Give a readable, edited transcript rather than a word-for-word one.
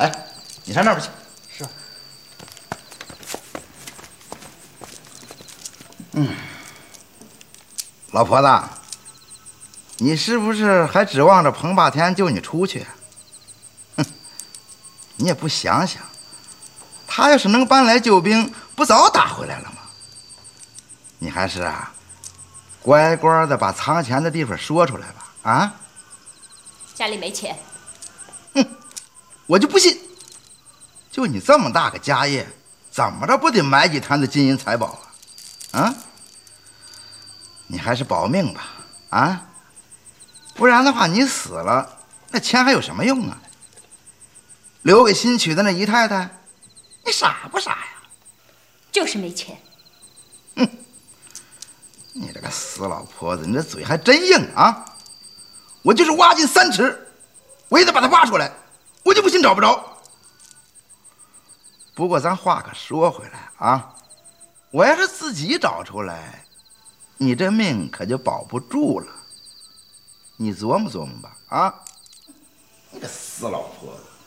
哎，你上那边去。 是。 老婆子，你是不是还指望着彭霸天救你出去？哼，你也不想想，他要是能搬来救兵，不早打回来了吗？你还是乖乖的把藏钱的地方说出来吧。啊？ 家里没钱。 哼，我就不信，就你这么大个家业，怎么着不得买几坛子金银财宝啊？啊？你还是保命吧。啊，不然的话，你死了，那钱还有什么用啊？留给新娶的那姨太太，你傻不傻呀？ 就是没钱。 哼，你这个死老婆子，你这嘴还真硬啊！我就是挖进3尺，我也得把它挖出来，我就不信找不着。不过咱话可说回来啊，我要是自己找出来，你这命可就保不住了。你琢磨琢磨吧。啊，你个死老婆子！